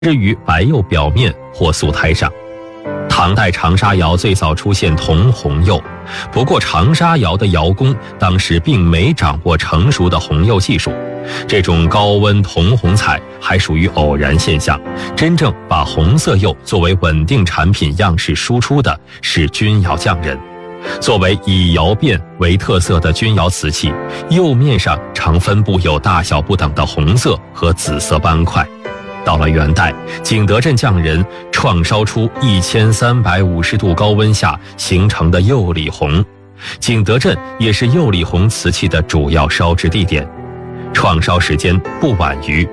置于白釉表面或素胎上。唐代长沙窑最早出现铜红釉，不过长沙窑的窑工当时并没掌握成熟的红釉技术，这种高温铜红彩还属于偶然现象。真正把红色釉作为稳定产品样式输出的是钧窑匠人。作为以窑变为特色的钧窑瓷器，釉面上常分布有大小不等的红色和紫色斑块。到了元代，景德镇匠人创烧出1350度高温下形成的釉里红，景德镇也是釉里红瓷器的主要烧制地点，创烧时间不晚于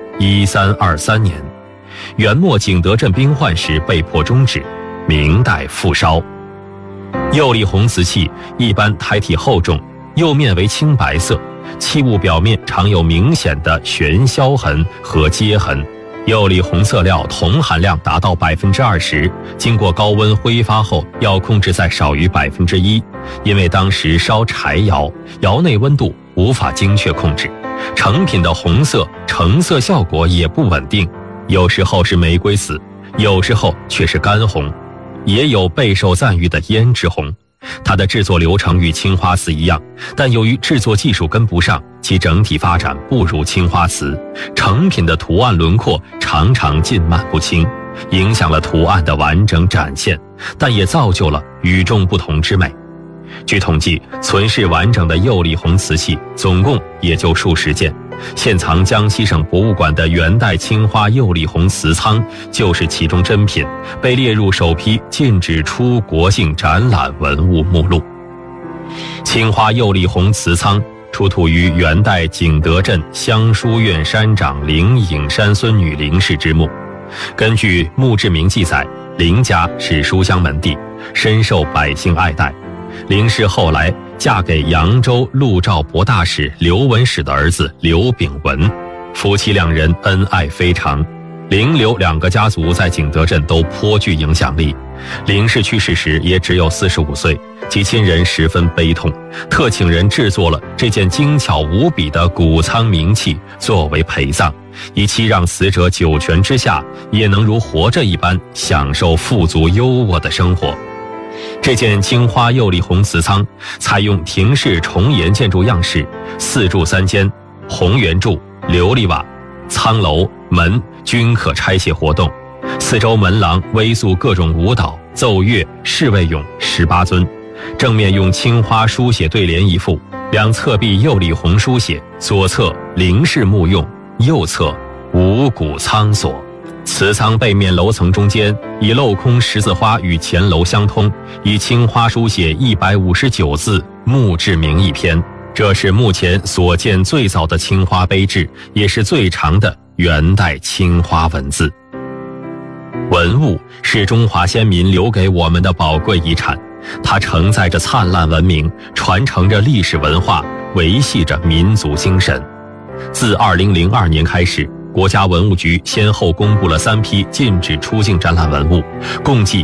1323年。元末景德镇兵患时被迫终止，明代复烧。釉里红瓷器一般胎体厚重，釉面为青白色，器物表面常有明显的旋削痕和接痕。釉里红色料铜含量达到20%，经过高温挥发后要控制在少于1%，因为当时烧柴窑，窑内温度无法精确控制，成品的红色成色效果也不稳定，有时候是玫瑰紫，有时候却是干红，也有备受赞誉的胭脂红。它的制作流程与青花瓷一样，但由于制作技术跟不上，其整体发展不如青花瓷，成品的图案轮廓常常近慢不清，影响了图案的完整展现，但也造就了与众不同之美。据统计，存世完整的釉里红瓷器总共也就数十件，现藏江西省博物馆的元代青花釉里红瓷仓就是其中珍品，被列入首批禁止出国境展览文物目录。青花釉里红瓷仓出土于元代景德镇乡书院山长林颖山孙女林氏之墓。根据墓志铭记载，林家是书香门第，深受百姓爱戴。林氏后来嫁给扬州陆兆博大使刘文史的儿子刘秉文，夫妻两人恩爱非常。林刘两个家族在景德镇都颇具影响力。林氏去世时也只有45岁，其亲人十分悲痛，特请人制作了这件精巧无比的谷仓冥器作为陪葬，以期让死者九泉之下也能如活着一般享受富足优渥的生活。这件青花釉里红瓷仓采用亭式重檐建筑样式，4柱3间，红圆柱、琉璃瓦，仓楼、门均可拆卸活动，四周门廊微塑各种舞蹈、奏乐、侍卫俑18尊，正面用青花书写对联一副，两侧壁釉里红书写，左侧林氏墓用，右侧五谷仓所。瓷仓背面楼层中间以镂空十字花与前楼相通，以青花书写159字，墓志铭一篇。这是目前所见最早的青花碑志，也是最长的元代青花文字。文物是中华先民留给我们的宝贵遗产，它承载着灿烂文明，传承着历史文化，维系着民族精神。自2002年开始，国家文物局先后公布了3批禁止出境展览文物，共计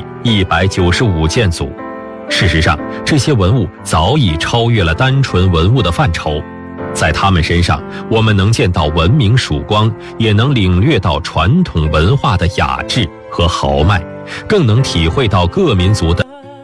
195件组。事实上，这些文物早已超越了单纯文物的范畴，在他们身上，我们能见到文明曙光，也能领略到传统文化的雅致和豪迈，更能体会到各民族的